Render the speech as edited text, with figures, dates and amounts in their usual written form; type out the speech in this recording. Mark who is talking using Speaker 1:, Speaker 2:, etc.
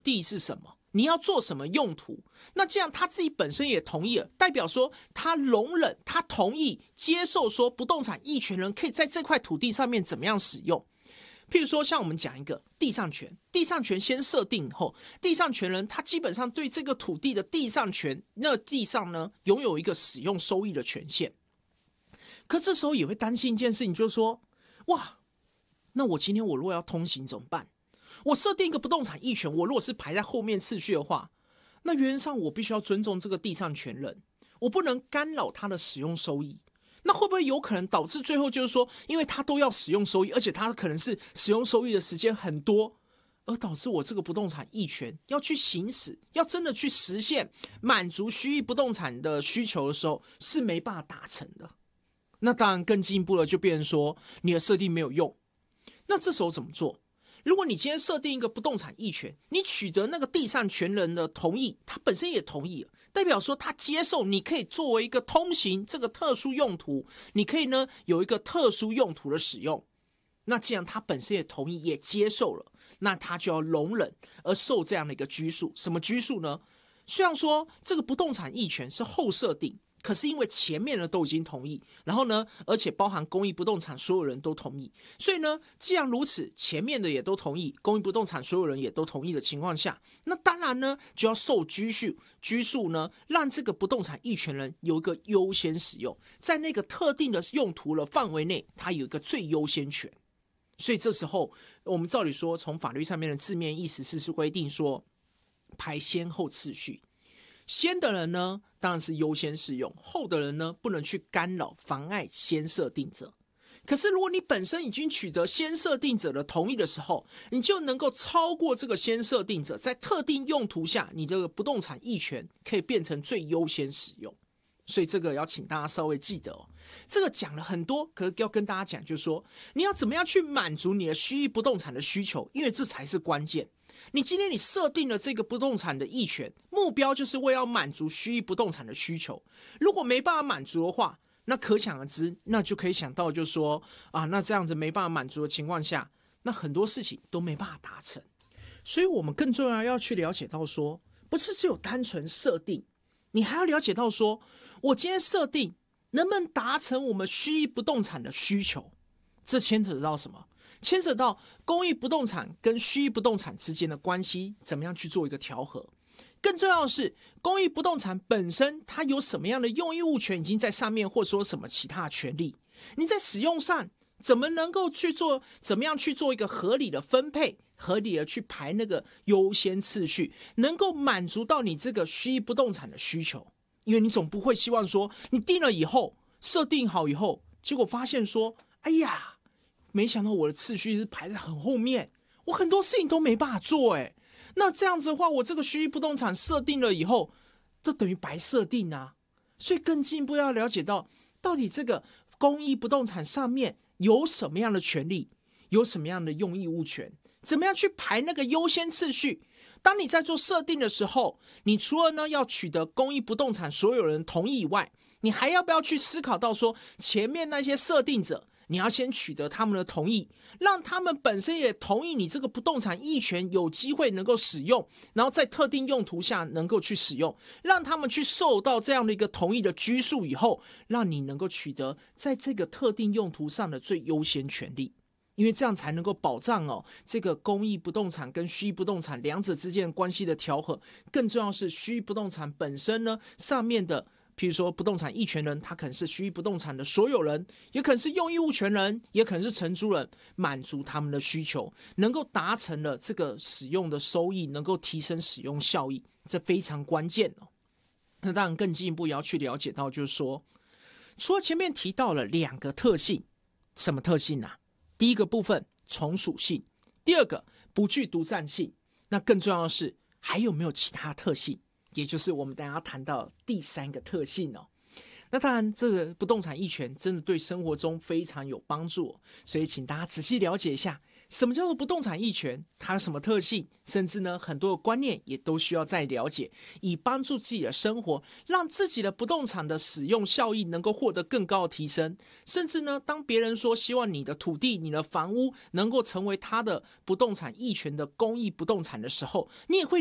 Speaker 1: 地是什么，你要做什么用途，那这样他自己本身也同意了，代表说他容忍，他同意接受说不动产役权人可以在这块土地上面怎么样使用。譬如说像我们讲一个地上权，地上权先设定以后，地上权人他基本上对这个土地的地上权，那地上呢拥有一个使用收益的权限。可这时候也会担心一件事情，就是说，哇，那我今天我如果要通行怎么办？我设定一个不动产役权，我如果是排在后面次序的话，那原则上我必须要尊重这个地上权人，我不能干扰他的使用收益。那会不会有可能导致最后就是说，因为他都要使用收益，而且他可能是使用收益的时间很多，而导致我这个不动产役权要去行使，要真的去实现满足虚役不动产的需求的时候，是没办法达成的。那当然更进一步了，就变成说你的设定没有用。那这时候怎么做？如果你今天设定一个不动产役权，你取得那个地上权人的同意，他本身也同意了，代表说他接受你可以作为一个通行这个特殊用途，你可以呢有一个特殊用途的使用。那既然他本身也同意也接受了，那他就要容忍而受这样的一个拘束。什么拘束呢？虽然说这个不动产役权是后设定，可是因为前面的都已经同意，然后呢，而且包含公益不动产所有人都同意，所以呢，既然如此，前面的也都同意，公益不动产所有人也都同意的情况下，那当然呢，就要受拘束呢，让这个不动产役权人有一个优先使用，在那个特定的用途的范围内，他有一个最优先权。所以这时候，我们照理说，从法律上面的字面意思是规定说，排先后次序。先的人呢，当然是优先适用；后的人呢，不能去干扰、妨碍先设定者。可是，如果你本身已经取得先设定者的同意的时候，你就能够超过这个先设定者，在特定用途下，你的不动产役权可以变成最优先使用。所以这个要请大家稍微记得哦。这个讲了很多，可是要跟大家讲，就是说你要怎么样去满足你的虚役不动产的需求，因为这才是关键。你今天你设定了这个不动产的役权，目标就是为了满足虚役不动产的需求。如果没办法满足的话，那可想而知，那就可以想到就是说啊，那这样子没办法满足的情况下，那很多事情都没办法达成。所以我们更重要去了解到说，不是只有单纯设定，你还要了解到说，我今天设定能不能达成我们虚役不动产的需求。这牵扯到什么？牵扯到公益不动产跟虚役不动产之间的关系，怎么样去做一个调和。更重要的是，公益不动产本身它有什么样的用益物权已经在上面，或者说什么其他的权利，你在使用上怎么能够去做，怎么样去做一个合理的分配，合理的去排那个优先次序，能够满足到你这个虚役不动产的需求。因为你总不会希望说你定了以后，设定好以后，结果发现说，哎呀，没想到我的次序是排在很后面，我很多事情都没办法做。那这样子的话，我这个虚役不动产设定了以后，这等于白设定啊。所以更进一步要了解到底这个公益不动产上面有什么样的权利，有什么样的用益物权，怎么样去排那个优先次序。当你在做设定的时候，你除了呢要取得公益不动产所有人同意以外，你还要不要去思考到说，前面那些设定者，你要先取得他们的同意，让他们本身也同意你这个不动产役权有机会能够使用，然后在特定用途下能够去使用，让他们去受到这样的一个同意的拘束以后，让你能够取得在这个特定用途上的最优先权利。因为这样才能够保障这个公益不动产跟虚役不动产两者之间的关系的调和。更重要的是，虚役不动产本身呢，上面的譬如说不动产役权人，他可能是虚役不动产的所有人，也可能是用益物权人，也可能是承租人，满足他们的需求，能够达成了这个使用的收益，能够提升使用效益，这非常关键哦。那当然更进一步也要去了解到，就是说，除了前面提到了两个特性，什么特性啊？第一个部分从属性，第二个不具独占性。那更重要的是，还有没有其他特性？也就是我们等一下要谈到第三个特性哦。那当然，这个不动产役权真的对生活中非常有帮助，所以请大家仔细了解一下什么叫做不动产役权？它有什么特性？甚至呢，很多的观念也都需要再了解，以帮助自己的生活，让自己的不动产的使用效益能够获得更高的提升。甚至呢，当别人说希望你的土地、你的房屋能够成为他的不动产役权的公益不动产的时候，你也会